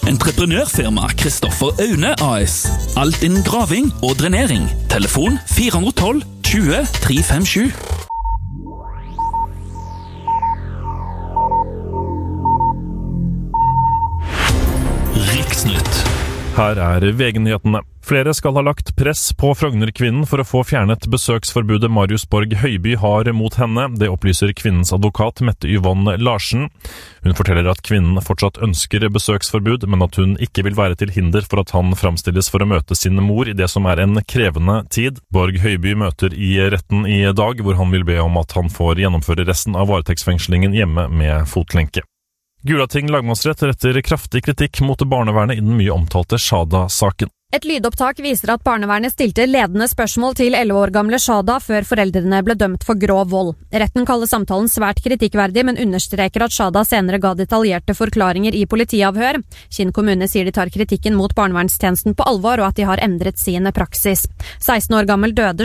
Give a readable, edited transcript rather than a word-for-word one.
Entreprenørfirma Kristoffer Aune AS. Alt innen graving og drenering. Telefon 412 20 357. Riksnytt. Her VG-nyhetene. Flere skal ha lagt press på Frogner-kvinnen for å få fjernet besøksforbudet Marius Borg Høiby har mot henne. Det opplyser kvinnens advokat Mette Yvonne Larsen. Hun forteller at kvinnen fortsatt ønsker besøksforbud, men at hun ikke vil være til hinder for at han framstilles for å møte sin mor i det som en krevende tid. Borg Høiby møter i retten i dag, hvor han vil be om at han får gjennomføre resten av varetektsfengslingen hjemme med fotlenke. Gulating lagmannsrett retter kraftig kritikk mot barnevernet i den mye omtalte Shada-saken. Et lydopptak viser at barnevernet stilte ledende spørsmål til 11 år gamle Shada før foreldrene ble dømt for grov vold. Retten kaller samtalen svært kritikkverdig, men understreker at Shada senere ga detaljerte forklaringer i politiavhør. Kinn kommune sier de tar kritikken mot barnevernstjenesten på alvor, og at de har endret sin praksis. 16 år gammel døde